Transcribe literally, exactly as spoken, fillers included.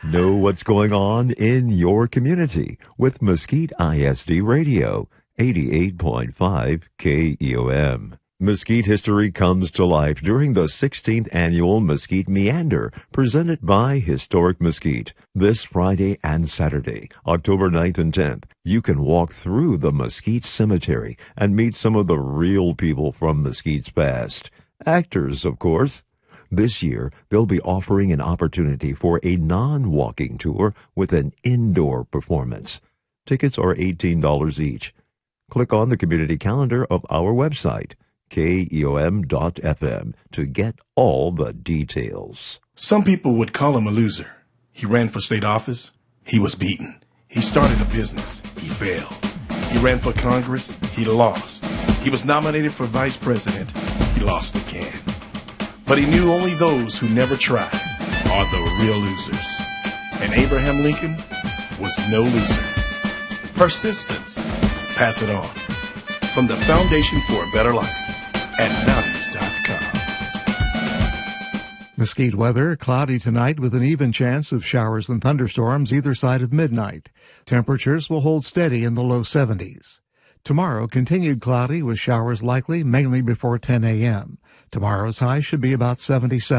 Know what's going on in your community with Mesquite I S D Radio, eighty-eight point five K E O M. Mesquite history comes to life during the sixteenth annual Mesquite Meander, presented by Historic Mesquite. This Friday and Saturday, October ninth and tenth, you can walk through the Mesquite Cemetery and meet some of the real people from Mesquite's past. Actors, of course. This year, they'll be offering an opportunity for a non-walking tour with an indoor performance. Tickets are eighteen dollars each. Click on the community calendar of our website, K E O M dot F M, to get all the details. Some people would call him a loser. He ran for state office. He was beaten. He started a business. He failed. He ran for Congress. He lost. He was nominated for vice president. He lost again. But he knew only those who never tried are the real losers. And Abraham Lincoln was no loser. Persistence. Pass it on. From the Foundation for a Better Life at values dot com. Mesquite weather, cloudy tonight with an even chance of showers and thunderstorms either side of midnight. Temperatures will hold steady in the low seventies. Tomorrow, continued cloudy with showers likely mainly before ten a.m. Tomorrow's high should be about seventy-seven.